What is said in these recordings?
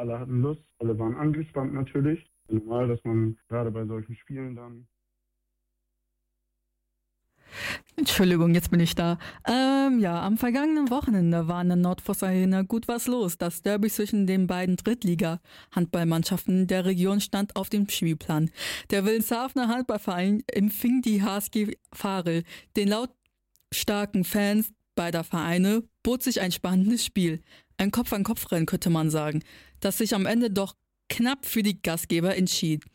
alle hatten Lust, alle waren angespannt natürlich. Normal, dass man gerade bei solchen Spielen dann... Entschuldigung, jetzt bin ich da. Am vergangenen Wochenende war in der Nordforst Arena gut was los. Das Derby zwischen den beiden Drittliga-Handballmannschaften der Region stand auf dem Spielplan. Der Wilhelmshavener Handballverein empfing die HSG Varel. Den lautstarken Fans beider Vereine bot sich ein spannendes Spiel. Ein Kopf-an-Kopf-Rennen könnte man sagen, das sich am Ende doch knapp für die Gastgeber entschied.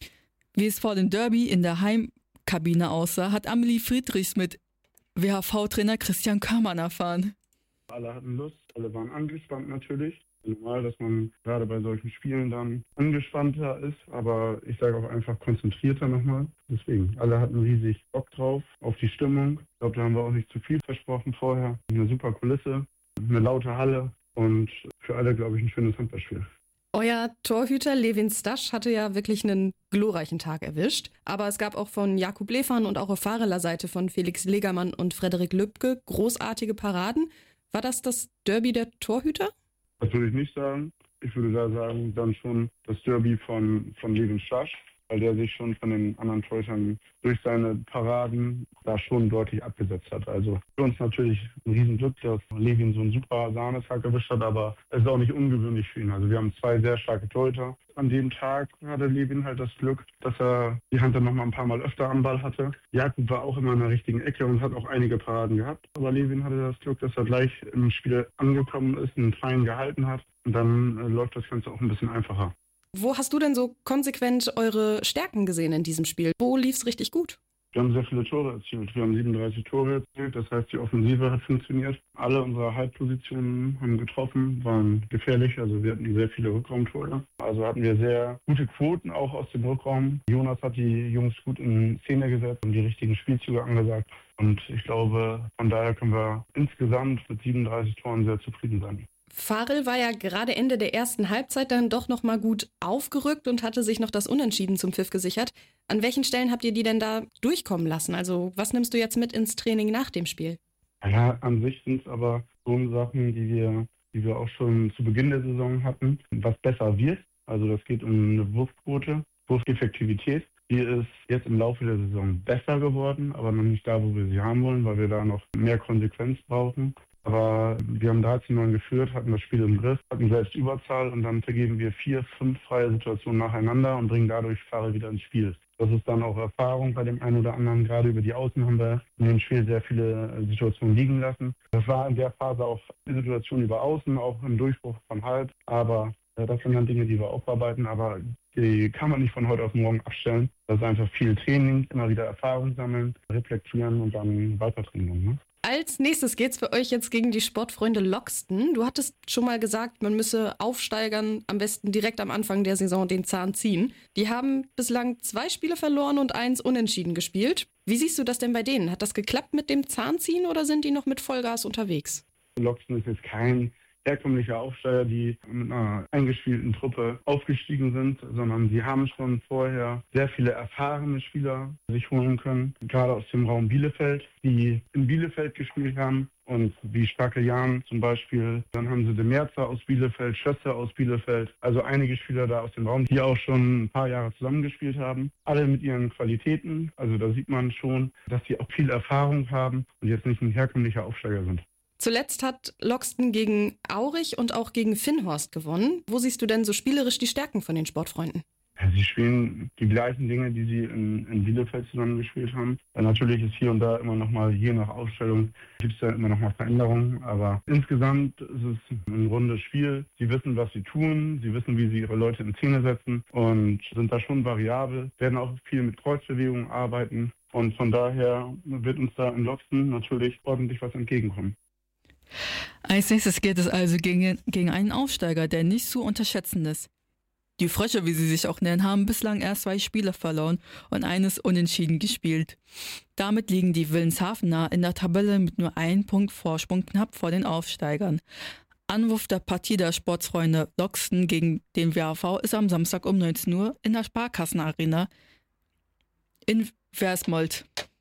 Wie es vor dem Derby in der Heimkabine aussah, hat Amelie Friedrichs mit WHV-Trainer Christian Körmann erfahren. Alle hatten Lust, alle waren angespannt natürlich. Normal, dass man gerade bei solchen Spielen dann angespannter ist, aber ich sage auch einfach konzentrierter nochmal. Deswegen, alle hatten riesig Bock drauf, auf die Stimmung. Ich glaube, da haben wir auch nicht zu viel versprochen vorher. Eine super Kulisse, eine laute Halle und für alle, glaube ich, ein schönes Handballspiel. Euer Torhüter Levin Stasch hatte ja wirklich einen glorreichen Tag erwischt. Aber es gab auch von Jakub Lefan und auch auf Vareler Seite von Felix Legermann und Frederik Lübke großartige Paraden. War das Derby der Torhüter? Das würde ich nicht sagen. Ich würde da sagen, dann schon das Derby von Levin Stasch, weil der sich schon von den anderen Torhütern durch seine Paraden da schon deutlich abgesetzt hat. Also für uns natürlich ein Riesenglück, dass Levin so einen super Sahnetag erwischt hat, aber es ist auch nicht ungewöhnlich für ihn. Also wir haben 2 sehr starke Torhüter. An dem Tag hatte Levin halt das Glück, dass er die Hand dann noch mal ein paar Mal öfter am Ball hatte. Jakub war auch immer in der richtigen Ecke und hat auch einige Paraden gehabt. Aber Levin hatte das Glück, dass er gleich im Spiel angekommen ist, einen Fein gehalten hat. Und dann läuft das Ganze auch ein bisschen einfacher. Wo hast du denn so konsequent eure Stärken gesehen in diesem Spiel? Wo lief's richtig gut? Wir haben sehr viele Tore erzielt. Wir haben 37 Tore erzielt. Das heißt, die Offensive hat funktioniert. Alle unsere Halbpositionen haben getroffen, waren gefährlich. Also wir hatten sehr viele Rückraumtore. Also hatten wir sehr gute Quoten auch aus dem Rückraum. Jonas hat die Jungs gut in Szene gesetzt und die richtigen Spielzüge angesagt. Und ich glaube, von daher können wir insgesamt mit 37 Toren sehr zufrieden sein. Varel war ja gerade Ende der ersten Halbzeit dann doch noch mal gut aufgerückt und hatte sich noch das Unentschieden zum Pfiff gesichert. An welchen Stellen habt ihr die denn da durchkommen lassen? Also was nimmst du jetzt mit ins Training nach dem Spiel? Ja, an sich sind es aber so Sachen, die wir auch schon zu Beginn der Saison hatten, was besser wird. Also das geht um eine Wurfquote, Wurfeffektivität. Die ist jetzt im Laufe der Saison besser geworden, aber noch nicht da, wo wir sie haben wollen, weil wir da noch mehr Konsequenz brauchen. Aber wir haben 13-9 geführt, hatten das Spiel im Griff, hatten selbst Überzahl und dann vergeben wir 4, 5 freie Situationen nacheinander und bringen dadurch Fahrer wieder ins Spiel. Das ist dann auch Erfahrung bei dem einen oder anderen. Gerade über die Außen haben wir in dem Spiel sehr viele Situationen liegen lassen. Das war in der Phase auch die Situation über Außen, auch im Durchbruch von Halb. Aber das sind dann Dinge, die wir aufarbeiten, aber die kann man nicht von heute auf morgen abstellen. Das ist einfach viel Training, immer wieder Erfahrung sammeln, reflektieren und dann weitertrainieren. Ne? Als nächstes geht's für euch jetzt gegen die Sportfreunde Loxton. Du hattest schon mal gesagt, man müsse Aufsteigern am besten direkt am Anfang der Saison den Zahn ziehen. Die haben bislang 2 Spiele verloren und 1 unentschieden gespielt. Wie siehst du das denn bei denen? Hat das geklappt mit dem Zahnziehen oder sind die noch mit Vollgas unterwegs? Loxton ist jetzt kein herkömmliche Aufsteiger, die mit einer eingespielten Truppe aufgestiegen sind, sondern sie haben schon vorher sehr viele erfahrene Spieler sich holen können, gerade aus dem Raum Bielefeld, die in Bielefeld gespielt haben. Und wie Starke Jan zum Beispiel, dann haben sie De Merzer aus Bielefeld, Schösser aus Bielefeld, also einige Spieler da aus dem Raum, die auch schon ein paar Jahre zusammengespielt haben, alle mit ihren Qualitäten. Also da sieht man schon, dass sie auch viel Erfahrung haben und jetzt nicht ein herkömmlicher Aufsteiger sind. Zuletzt hat Loxton gegen Aurich und auch gegen Finnhorst gewonnen. Wo siehst du denn so spielerisch die Stärken von den Sportfreunden? Sie spielen die gleichen Dinge, die sie in Bielefeld zusammengespielt haben. Natürlich ist hier und da immer noch mal, je nach Ausstellung, gibt es da immer noch mal Veränderungen. Aber insgesamt ist es ein rundes Spiel. Sie wissen, was sie tun. Sie wissen, wie sie ihre Leute in Szene setzen und sind da schon variabel, werden auch viel mit Kreuzbewegungen arbeiten. Und von daher wird uns da in Loxton natürlich ordentlich was entgegenkommen. Als nächstes geht es also gegen einen Aufsteiger, der nicht zu unterschätzen ist. Die Frösche, wie sie sich auch nennen, haben bislang erst 2 Spiele verloren und eines unentschieden gespielt. Damit liegen die Wilhelmshavener in der Tabelle mit nur 1 Punkt Vorsprung knapp vor den Aufsteigern. Anwurf der Partie der Sportfreunde Loxton gegen den WHV ist am Samstag um 19 Uhr in der Sparkassenarena in Versmold.